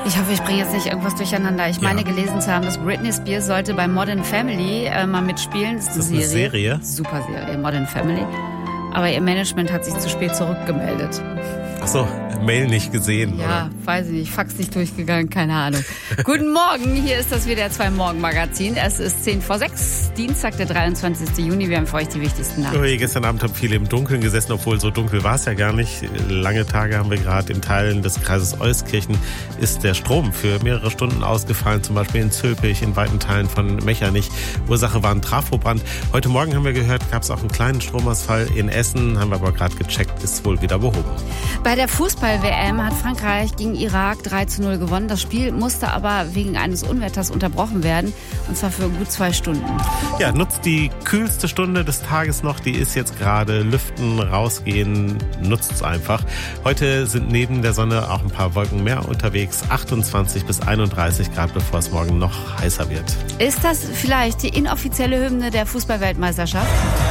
Ich hoffe, ich bringe jetzt nicht irgendwas durcheinander. Ich meine gelesen zu haben, dass Britney Spears sollte bei Modern Family mal mitspielen. Das ist eine Serie? Super Serie, Modern Family. Aber ihr Management hat sich zu spät zurückgemeldet. Ach so, Mail nicht gesehen, ja, oder? Weiß ich nicht, Fax nicht durchgegangen, keine Ahnung. Guten Morgen, hier ist das WDR 2 Morgenmagazin. Es ist 5:10, Dienstag, der 23. Juni. Wir haben für euch die wichtigsten Nachrichten. Gestern Abend haben viele im Dunkeln gesessen, obwohl so dunkel war es ja gar nicht. Lange Tage haben wir gerade. In Teilen des Kreises Euskirchen ist der Strom für mehrere Stunden ausgefallen, zum Beispiel in Zülpich, in weiten Teilen von Mechernich. Ursache war ein Trafobrand. Heute Morgen haben wir gehört, gab es auch einen kleinen Stromausfall in Essen, haben wir aber gerade gecheckt, ist wohl wieder behoben. Bei der Fußball-WM hat Frankreich gegen Irak 3:0 gewonnen. Das Spiel musste aber wegen eines Unwetters unterbrochen werden, und zwar für gut 2 Stunden. Ja, nutzt die kühlste Stunde des Tages noch, die ist jetzt gerade. Lüften, rausgehen, nutzt es einfach. Heute sind neben der Sonne auch ein paar Wolken mehr unterwegs, 28 bis 31 Grad, bevor es morgen noch heißer wird. Ist das vielleicht die inoffizielle Hymne der Fußball-Weltmeisterschaft?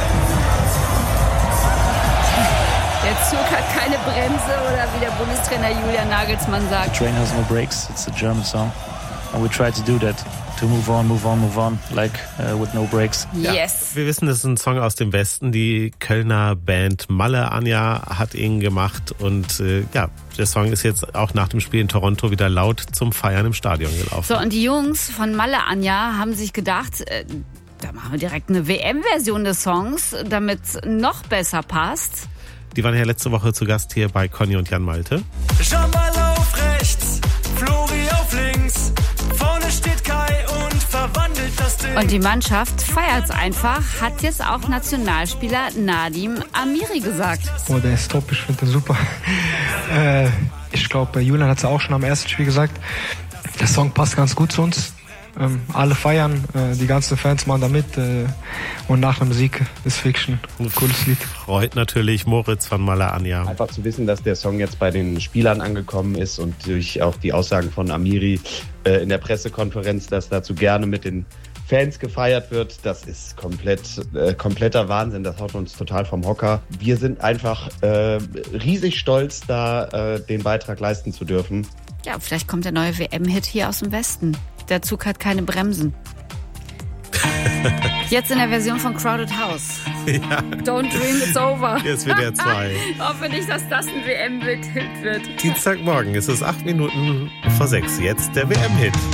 Der Zug hat keine Bremse, oder wie der Bundestrainer Julian Nagelsmann sagt. Train has no brakes, it's a German song. And we try to do that, to move on, like with no brakes. Ja, Yes. wir wissen, das ist ein Song aus dem Westen. Die Kölner Band Malle Anja hat ihn gemacht. Und der Song ist jetzt auch nach dem Spiel in Toronto wieder laut zum Feiern im Stadion gelaufen. So, und die Jungs von Malle Anja haben sich gedacht, da machen wir direkt eine WM-Version des Songs, damit es noch besser passt. Die waren ja letzte Woche zu Gast hier bei Conny und Jan Malte. Jambal auf rechts, Flori auf links, vorne steht Kai und verwandelt das Ding. Und die Mannschaft feiert's einfach, hat jetzt auch Nationalspieler Nadim Amiri gesagt. Oh, der ist top, ich finde den super. Ich glaube, Julian hat es ja auch schon am ersten Spiel gesagt. Der Song passt ganz gut zu uns. Alle feiern, die ganzen Fans machen da mit, und nach dem Sieg ist Fiction ein cooles Lied. Freut natürlich Moritz von Malle Anja. Einfach zu wissen, dass der Song jetzt bei den Spielern angekommen ist und durch auch die Aussagen von Amiri in der Pressekonferenz, dass dazu gerne mit den Fans gefeiert wird, das ist kompletter Wahnsinn, das haut uns total vom Hocker. Wir sind einfach riesig stolz, da den Beitrag leisten zu dürfen. Ja, vielleicht kommt der neue WM-Hit hier aus dem Westen. Der Zug hat keine Bremsen. Jetzt in der Version von Crowded House. Ja. Don't dream it's over. Jetzt wird er 2. Ich hoffe nicht, dass das ein WM-Hit wird. Dienstagmorgen ist es 8 Minuten vor 6. Jetzt der WM-Hit.